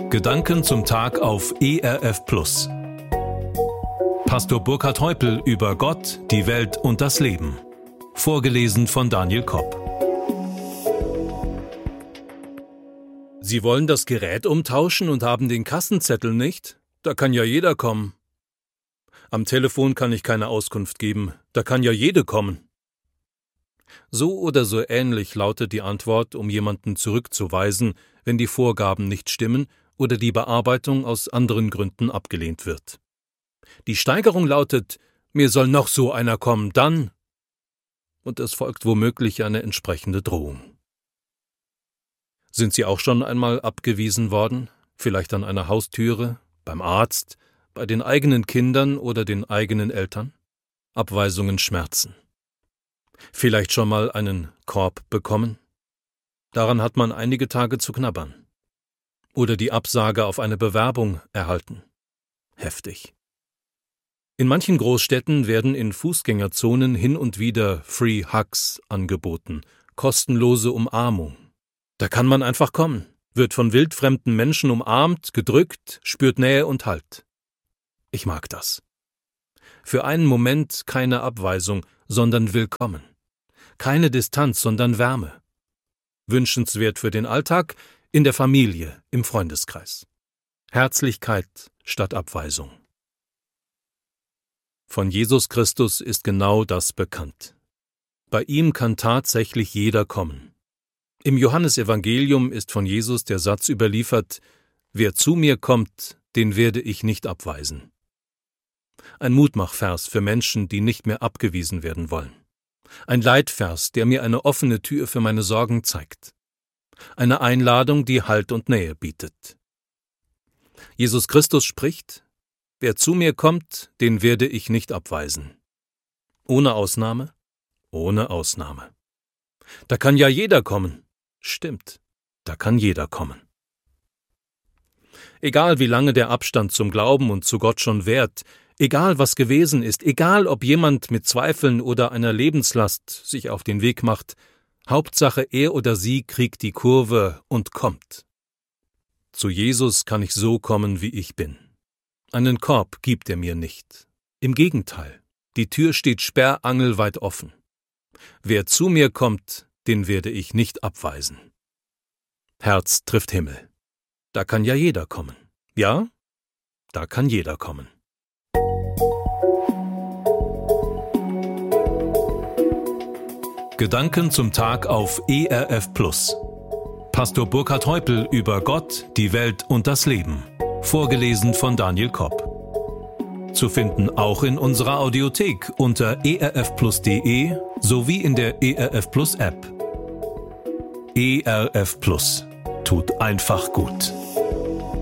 Gedanken zum Tag auf ERF Plus. Pastor Burkhard Heupel über Gott, die Welt und das Leben. Vorgelesen von Daniel Kopp. Sie wollen das Gerät umtauschen und haben den Kassenzettel nicht? Da kann ja jeder kommen. Am Telefon kann ich keine Auskunft geben. Da kann ja jede kommen. So oder so ähnlich lautet die Antwort, um jemanden zurückzuweisen, wenn die Vorgaben nicht stimmen oder die Bearbeitung aus anderen Gründen abgelehnt wird. Die Steigerung lautet: Mir soll noch so einer kommen, dann. Und es folgt womöglich eine entsprechende Drohung. Sind Sie auch schon einmal abgewiesen worden? Vielleicht an einer Haustüre, beim Arzt, bei den eigenen Kindern oder den eigenen Eltern? Abweisungen schmerzen. Vielleicht schon mal einen Korb bekommen? Daran hat man einige Tage zu knabbern. Oder die Absage auf eine Bewerbung erhalten. Heftig. In manchen Großstädten werden in Fußgängerzonen hin und wieder Free Hugs angeboten, kostenlose Umarmung. Da kann man einfach kommen, wird von wildfremden Menschen umarmt, gedrückt, spürt Nähe und Halt. Ich mag das. Für einen Moment keine Abweisung, sondern Willkommen. Keine Distanz, sondern Wärme. Wünschenswert für den Alltag, in der Familie, im Freundeskreis. Herzlichkeit statt Abweisung. Von Jesus Christus ist genau das bekannt. Bei ihm kann tatsächlich jeder kommen. Im Johannesevangelium ist von Jesus der Satz überliefert: Wer zu mir kommt, den werde ich nicht abweisen. Ein Mutmachvers für Menschen, die nicht mehr abgewiesen werden wollen. Ein Leitvers, der mir eine offene Tür für meine Sorgen zeigt. Eine Einladung, die Halt und Nähe bietet. Jesus Christus spricht: Wer zu mir kommt, den werde ich nicht abweisen. Ohne Ausnahme? Ohne Ausnahme. Da kann ja jeder kommen. Stimmt, da kann jeder kommen. Egal wie lange der Abstand zum Glauben und zu Gott schon währt, egal was gewesen ist, egal ob jemand mit Zweifeln oder einer Lebenslast sich auf den Weg macht, Hauptsache er oder sie kriegt die Kurve und kommt. Zu Jesus kann ich so kommen, wie ich bin. Einen Korb gibt er mir nicht. Im Gegenteil, die Tür steht sperrangelweit offen. Wer zu mir kommt, den werde ich nicht abweisen. Herz trifft Himmel. Da kann ja jeder kommen. Ja, da kann jeder kommen. Gedanken zum Tag auf ERF Plus. Pastor Burkhard Heupel über Gott, die Welt und das Leben. Vorgelesen von Daniel Kopp. Zu finden auch in unserer Audiothek unter erfplus.de sowie in der ERF Plus App. ERF Plus tut einfach gut.